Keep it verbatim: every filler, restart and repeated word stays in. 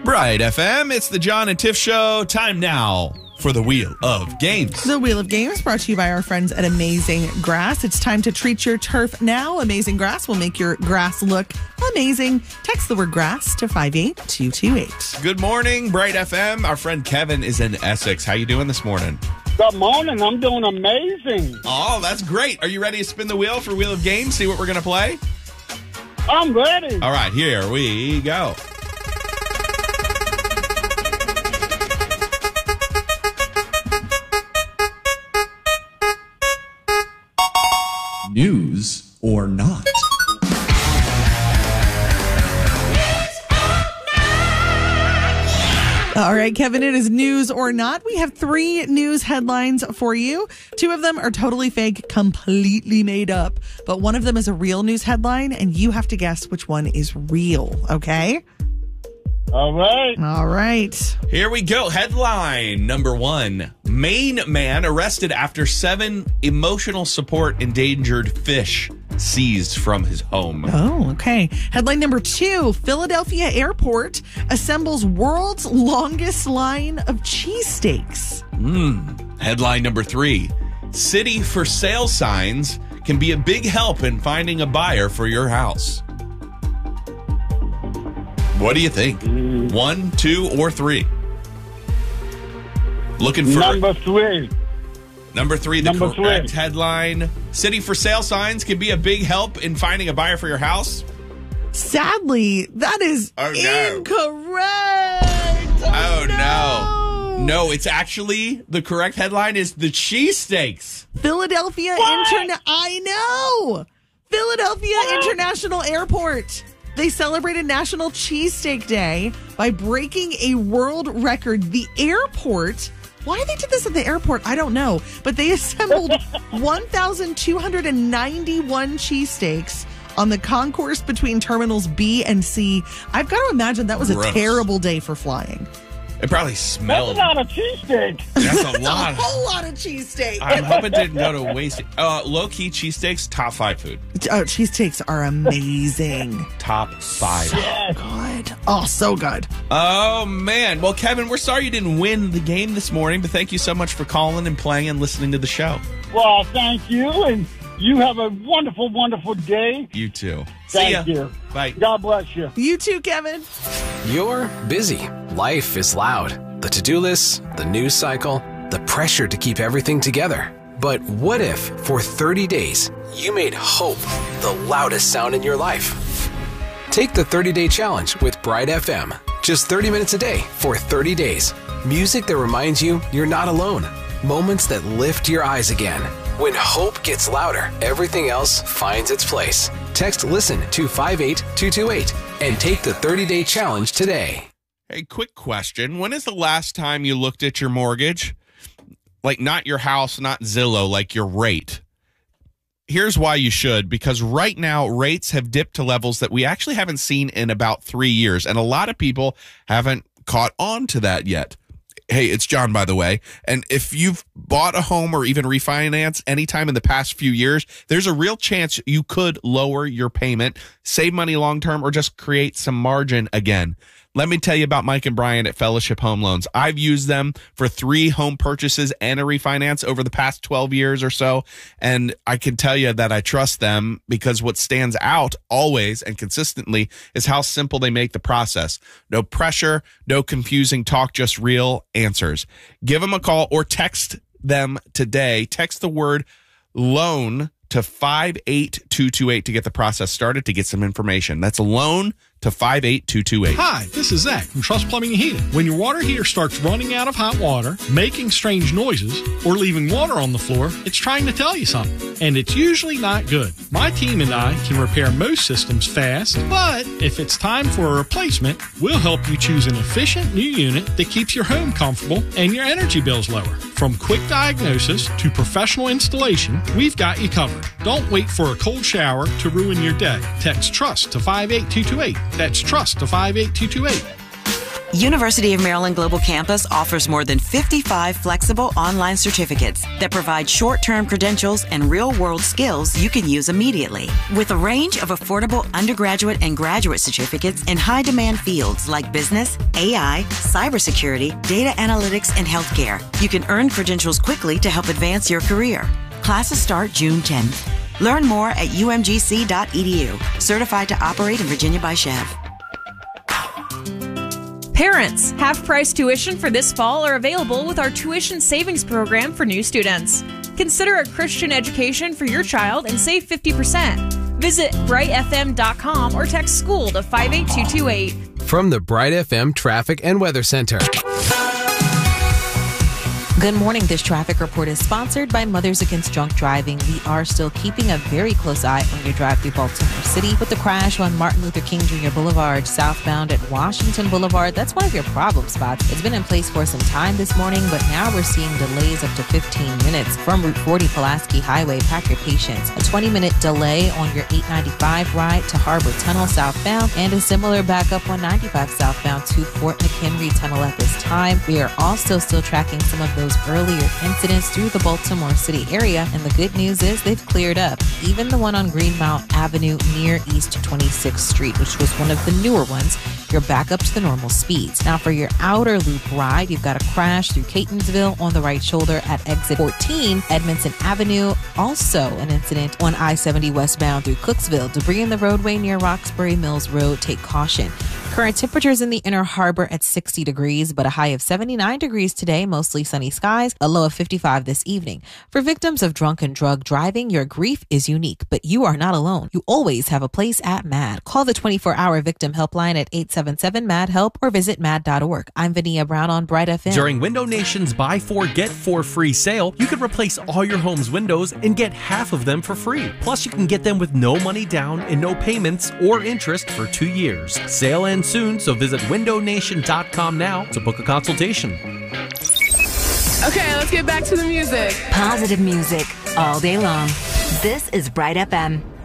Bright F M, it's the John and Tiff Show. Time now for the Wheel of Games. The Wheel of Games brought to you by our friends at Amazing Grass. It's time to treat your turf now. Amazing Grass will make your grass look amazing. Text the word grass to five eight two two eight. Good morning, Bright F M. Our friend Kevin is in Essex. How you doing this morning? Good morning. I'm doing amazing. Oh, that's great. Are you ready to spin the wheel for Wheel of Games? See what we're going to play? I'm ready. All right, here we go. News or not? All right, Kevin, it is news or not. We have three news headlines for you. Two of them are totally fake, completely made up. But one of them is a real news headline, and you have to guess which one is real, okay? All right. All right. Here we go. Headline number one. Maine man arrested after seven emotional support endangered fish seized from his home. Oh, okay. Headline number two. Philadelphia Airport assembles world's longest line of cheesesteaks. Mm. Headline number three. City for sale signs can be a big help in finding a buyer for your house. What do you think? Mm. One, two, or three? Looking for number three. Number three, the Number correct three. headline. City for sale signs can be a big help in finding a buyer for your house. Sadly, that is Oh, no. incorrect. Oh, no. No, it's actually, the correct headline is the cheesesteaks. Philadelphia Interna- I know. Philadelphia International Airport. They celebrated National Cheesesteak Day by breaking a world record. The airport, why they did this at the airport, I don't know. But they assembled one thousand two hundred ninety-one cheesesteaks on the concourse between terminals B and C. I've got to imagine that was Gross. a terrible day for flying. It probably That's smelled. a lot of cheesesteak. That's a A lot. whole lot of cheesesteak. I'm hoping it didn't go to waste. Uh, low-key cheesesteaks, top five food. Oh, cheesesteaks are amazing. Top five. Good. Oh, so good. Oh, man. Well, Kevin, we're sorry you didn't win the game this morning, but thank you so much for calling and playing and listening to the show. Well, thank you, and you have a wonderful, wonderful day. You too. Thank See ya. you. Bye. God bless you. You too, Kevin. You're busy. Life is loud. The to-do lists, the news cycle, the pressure to keep everything together. But what if, for thirty days, you made hope the loudest sound in your life? Take the thirty-day challenge with Bright F M. Just thirty minutes a day for thirty days. Music that reminds you you're not alone. Moments that lift your eyes again. When hope gets louder, everything else finds its place. Text LISTEN to five eight two two eight and take the thirty-day challenge today. Hey, quick question. When is the last time you looked at your mortgage? Like, not your house, not Zillow, like your rate. Here's why you should, because right now rates have dipped to levels that we actually haven't seen in about three years, and a lot of people haven't caught on to that yet. Hey, it's John, by the way. And if you've bought a home or even refinance anytime in the past few years, there's a real chance you could lower your payment, save money long term, or just create some margin again. Let me tell you about Mike and Brian at Fellowship Home Loans. I've used them for three home purchases and a refinance over the past twelve years or so, and I can tell you that I trust them because what stands out always and consistently is how simple they make the process. No pressure, no confusing talk, just real answers. Give them a call or text them today. Text the word loan to five eight two two eight to get the process started, to get some information. That's loan to five eight two two eight. Hi, this is Zach from Trust Plumbing and Heating. When your water heater starts running out of hot water, making strange noises, or leaving water on the floor, it's trying to tell you something, and it's usually not good. My team and I can repair most systems fast, but if it's time for a replacement, we'll help you choose an efficient new unit that keeps your home comfortable and your energy bills lower. From quick diagnosis to professional installation, we've got you covered. Don't wait for a cold shower to ruin your day. Text TRUST to five eight two two eight. That's TRUST to five eight two two eight. University of Maryland Global Campus offers more than fifty-five flexible online certificates that provide short-term credentials and real-world skills you can use immediately. With a range of affordable undergraduate and graduate certificates in high-demand fields like business, A I, cybersecurity, data analytics, and healthcare, you can earn credentials quickly to help advance your career. Classes start June tenth. Learn more at u m g c dot e d u. Certified to operate in Virginia by Chev. Parents, half-price tuition for this fall are available with our tuition savings program for new students. Consider a Christian education for your child and save fifty percent. Visit bright f m dot com or text school to five eight two two eight. From the Bright F M Traffic and Weather Center. Good morning. This traffic report is sponsored by Mothers Against Drunk Driving. We are still keeping a very close eye on your drive through Baltimore City with the crash on Martin Luther King Junior Boulevard, southbound at Washington Boulevard. That's one of your problem spots. It's been in place for some time this morning, but now we're seeing delays up to fifteen minutes from Route forty Pulaski Highway. Pack your patience. A twenty minute delay on your eight ninety-five ride to Harbor Tunnel southbound, and a similar backup on ninety-five southbound to Fort McHenry Tunnel at this time. We are also still tracking some of those earlier incidents through the Baltimore City area, and the good news is they've cleared up. Even the one on Greenmount Avenue near East twenty-sixth Street, which was one of the newer ones, you're back up to the normal speeds. Now for your outer loop ride, you've got a crash through Catonsville on the right shoulder at exit fourteen, Edmondson Avenue. Also an incident on I seventy westbound through Cooksville. Debris in the roadway near Roxbury Mills Road. Take caution. Current temperatures in the Inner Harbor at sixty degrees, but a high of seventy-nine degrees today, mostly sunny skies, a low of fifty-five this evening. For victims of drunk and drug driving, your grief is unique, but you are not alone. You always have a place at MAD. Call the twenty-four hour victim helpline at eight seven seven M A D HELP or visit mad dot org. I'm Vania Brown on Bright F M. During Window Nation's Buy Four, Get Four free sale, you could replace all your home's windows and get half of them for free. Plus, you can get them with no money down and no payments or interest for two years. Sale ends soon, so visit window nation dot com now to book a consultation. Okay, let's get back to the music. Positive music all day long. This is Bright F M.